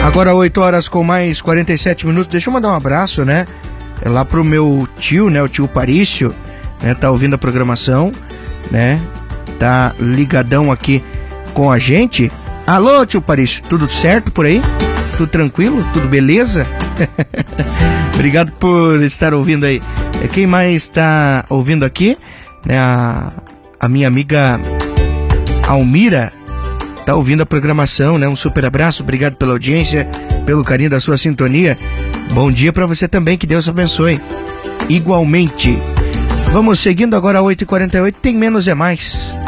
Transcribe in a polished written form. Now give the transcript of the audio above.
Agora 8 horas com mais 47 minutos. Deixa eu mandar um abraço, né? É lá pro meu tio, né? O tio Parício, né? Tá ouvindo a programação, né? Tá ligadão aqui com a gente. Alô, tio Parício, tudo certo por aí? Tudo tranquilo? Tudo beleza? Obrigado por estar ouvindo aí. Quem mais tá ouvindo aqui? Né? A minha amiga Almira tá ouvindo a programação, né? Um super abraço, obrigado pela audiência, pelo carinho da sua sintonia. Bom dia para você também, que Deus abençoe. Igualmente. Vamos seguindo agora, 8h48, tem Menos é Mais.